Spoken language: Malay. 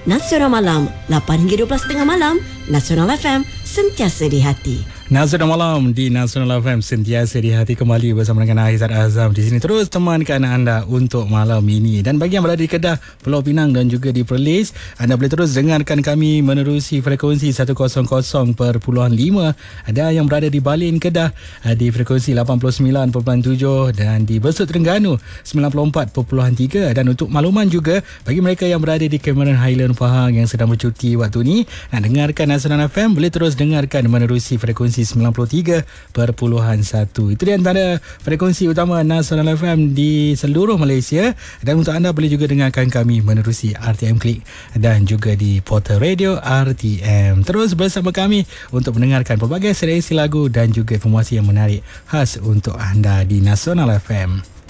Nasional Malam 8 hingga 12.30 malam. Nasional FM, sentiasa di hati. Nasional Malam di Nasional FM, sentiasa di hati, kembali bersama dengan Aizat Azam di sini, terus temankan anda untuk malam ini. Dan bagi yang berada di Kedah, Pulau Pinang dan juga di Perlis, anda boleh terus dengarkan kami menerusi frekuensi 100.5. Ada yang berada di Balin, Kedah, di frekuensi 89.7, dan di Besut, Terengganu 94.3. Dan untuk makluman juga bagi mereka yang berada di Cameron Highland, Pahang, yang sedang bercuti waktu ni, nak dengarkan Nasional FM, boleh terus dengarkan menerusi frekuensi 93.1. Itu di antara frekuensi utama Nasional FM di seluruh Malaysia. Dan untuk anda boleh juga dengarkan kami menerusi RTM Klik dan juga di portal radio RTM. Terus bersama kami untuk mendengarkan pelbagai seleksi lagu dan juga informasi yang menarik khas untuk anda di Nasional FM.